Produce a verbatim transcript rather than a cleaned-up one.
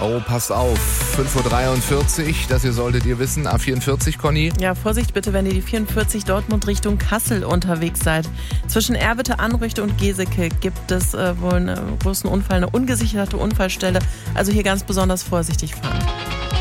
Oh, passt auf. fünf Uhr dreiundvierzig, das hier solltet ihr wissen. A vierundvierzig, Conny. Ja, Vorsicht bitte, wenn ihr die vierundvierzig Dortmund Richtung Kassel unterwegs seid. Zwischen Erwitte, Anrüchte und Geseke gibt es äh, wohl einen großen Unfall, eine ungesicherte Unfallstelle. Also hier ganz besonders vorsichtig fahren.